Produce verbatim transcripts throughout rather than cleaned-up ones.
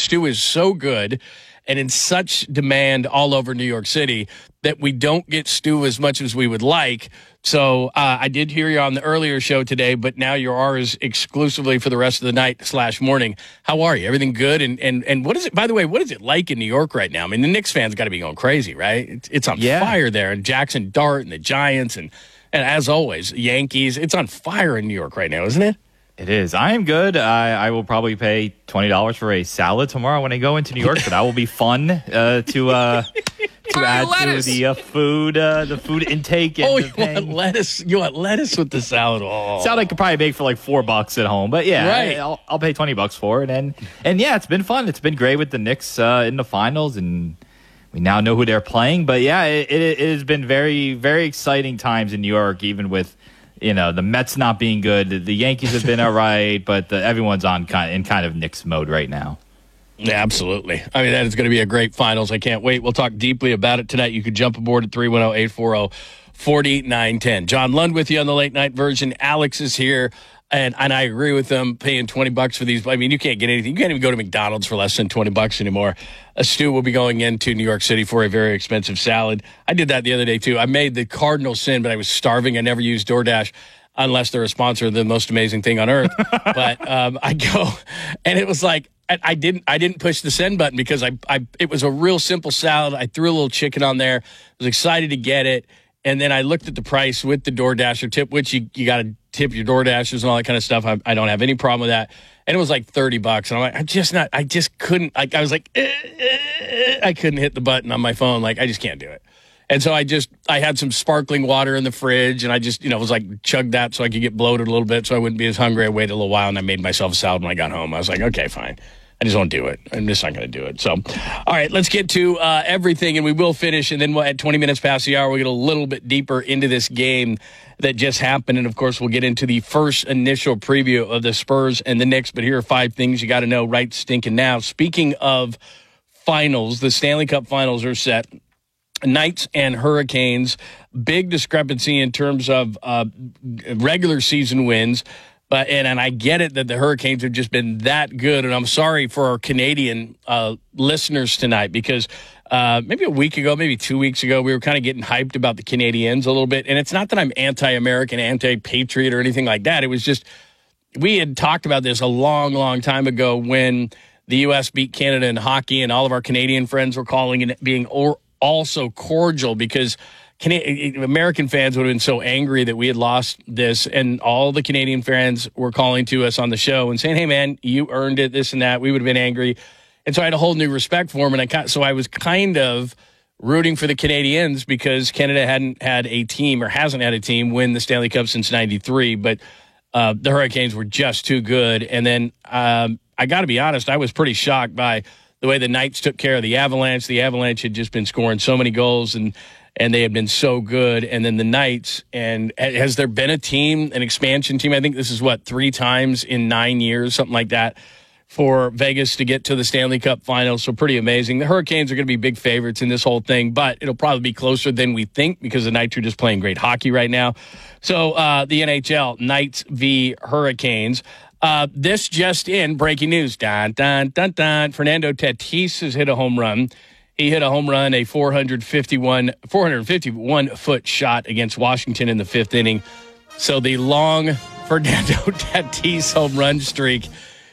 stew is so good and in such demand all over New York City that we don't get stew as much as we would like. So uh, I did hear you on the earlier show today, but now you're ours exclusively for the rest of the night slash morning. How are you? Everything good? And and and what is it, by the way, what is it like in New York right now? I mean, the Knicks fans got to be going crazy, right? It's, it's on yeah. fire there. And Jackson Dart and the Giants and, and as always, Yankees. It's on fire in New York right now, isn't it? It is. I am good. I, I will probably pay twenty dollars for a salad tomorrow when I go into New York, so that will be fun uh, to uh, to add lettuce. to the uh, food uh, the food intake. And Oh, the you want thing. lettuce? You want lettuce with the salad? Oh. Salad I could probably make for like four bucks at home, but yeah, Right. I, I'll, I'll pay twenty bucks for it. And and yeah, it's been fun. It's been great with the Knicks uh, in the finals, and we now know who they're playing. But yeah, it, it, it has been very very exciting times in New York, even with. You know, the Mets not being good. The Yankees have been all right, but the, everyone's on kind in kind of Knicks mode right now. Yeah, absolutely. I mean, that is going to be a great finals. I can't wait. We'll talk deeply about it tonight. You can jump aboard at three one zero, eight four zero, four nine one zero. John Lund with you on the late night version. Alex is here, and, and I agree with them paying twenty bucks for these. I mean, you can't get anything. You can't even go to McDonald's for less than twenty bucks anymore. A stew will be going into New York City for a very expensive salad. I did that the other day, too. I made the cardinal sin, but I was starving. I never used DoorDash unless they're a sponsor of the most amazing thing on earth. But um, I go, and it was like, I, I didn't I didn't push the send button because I, I it was a real simple salad. I threw a little chicken on there. I was excited to get it. And then I looked at the price with the DoorDasher tip, which you, you got to tip your DoorDashers and all that kind of stuff. I, I don't have any problem with that. And it was like thirty bucks. And I'm like, I'm just not, I just couldn't, like, I was like, eh, eh, eh. I couldn't hit the button on my phone. Like, I just can't do it. And so I just, I had some sparkling water in the fridge, and I just, you know, was like, chugged that so I could get bloated a little bit so I wouldn't be as hungry. I waited a little while, and I made myself a salad when I got home. I was like, okay, fine. I just won't do it. I'm just not going to do it. So, all right, let's get to uh, everything, and we will finish. And then we'll, at twenty minutes past the hour, we'll get a little bit deeper into this game that just happened. And, of course, we'll get into the first initial preview of the Spurs and the Knicks. But here are five things you got to know right stinking now. Speaking of finals, the Stanley Cup finals are set. Knights and Hurricanes, big discrepancy in terms of uh, regular season wins. But and, and I get it that the Hurricanes have just been that good. And I'm sorry for our Canadian uh, listeners tonight because uh, maybe a week ago, maybe two weeks ago, we were kind of getting hyped about the Canadiens a little bit. And it's not that I'm anti-American, anti-patriot or anything like that. It was just we had talked about this a long, long time ago when the U S beat Canada in hockey and all of our Canadian friends were calling it being or also cordial because Can- American fans would have been so angry that we had lost this, and all the Canadian fans were calling to us on the show and saying, hey, man, you earned it, this and that. We would have been angry. And so I had a whole new respect for them, and I so I was kind of rooting for the Canadiens because Canada hadn't had a team or hasn't had a team win the Stanley Cup since ninety-three, but uh, the Hurricanes were just too good. And then um, I got to be honest, I was pretty shocked by the way the Knights took care of the Avalanche. The Avalanche had just been scoring so many goals, and and they had been so good. And then the Knights, and has there been a team, an expansion team? I think this is, what, three times in nine years, something like that, for Vegas to get to the Stanley Cup Finals. So pretty amazing. The Hurricanes are going to be big favorites in this whole thing, but it'll probably be closer than we think because the Knights are just playing great hockey right now. So uh, the N H L, Knights v. Hurricanes. Uh, this just in, breaking news. Dun, dun, dun, dun. Fernando Tatis has hit a home run. He hit a home run, a four fifty-one, four fifty-one foot shot against Washington in the fifth inning. So the long Fernando Tatis home run streak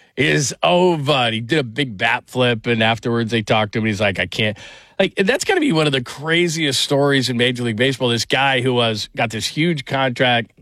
is over. He did a big bat flip, and afterwards they talked to him, and he's like, I can't. Like, that's got to be one of the craziest stories in Major League Baseball. This guy who was got this huge contract.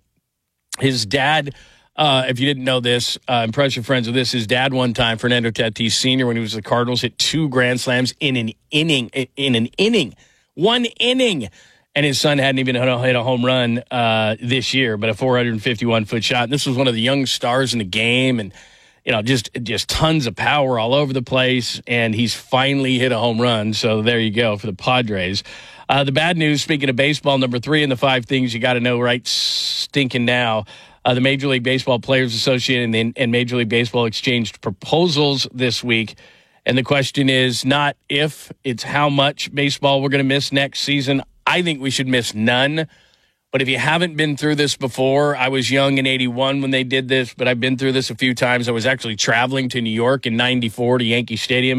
His dad... Uh, if you didn't know this, uh, impress your friends with this. His dad one time, Fernando Tatis Senior, when he was the Cardinals, hit two grand slams in an inning, in an inning, one inning. And his son hadn't even hit a home run uh, this year, but a four fifty-one foot shot. And this was one of the young stars in the game, and you know, just just tons of power all over the place. And he's finally hit a home run. So there you go for the Padres. Uh, the bad news, speaking of baseball, number three in the five things you got to know right stinking now. Uh, the Major League Baseball Players Association and, and Major League Baseball exchanged proposals this week. And the question is not if, it's how much baseball we're going to miss next season. I think we should miss none. But if you haven't been through this before, I was young in eighty-one when they did this, but I've been through this a few times. I was actually traveling to New York in ninety-four to Yankee Stadium.